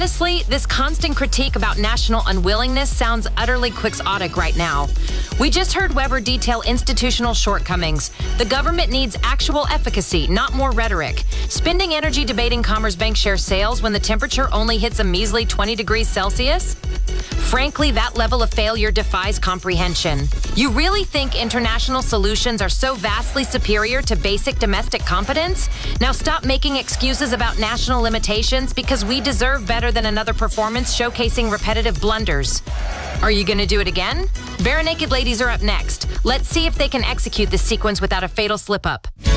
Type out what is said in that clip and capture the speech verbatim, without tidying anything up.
Honestly, this constant critique about national unwillingness sounds utterly quixotic right now. We just heard Weber detail institutional shortcomings. The government needs actual efficacy, not more rhetoric. Spending energy debating Commerce Bank share sales when the temperature only hits a measly twenty degrees Celsius? Frankly, that level of failure defies comprehension. You really think international solutions are so vastly superior to basic domestic competence? Now stop making excuses about national limitations because we deserve better than another performance showcasing repetitive blunders. Are you going to do it again? Barenaked Ladies are up next. Let's see if they can execute this sequence without a fatal slip-up.